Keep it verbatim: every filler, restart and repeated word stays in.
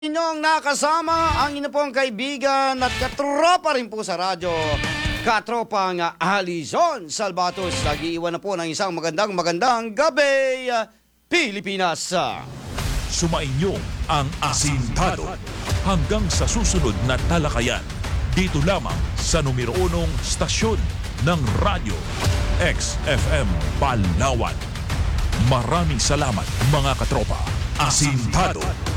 Inyong nakasama ang inyo pong kaibigan at katropa rin po sa radyo, katropang Alison Salvatos. Nag-iiwan na po ng isang magandang magandang gabi, Pilipinas. Sumainyo ang Asintado hanggang sa susunod na talakayan. Dito lamang sa numero unong stasyon ng radyo, X F M Palawan. Maraming salamat mga katropa. Asintado.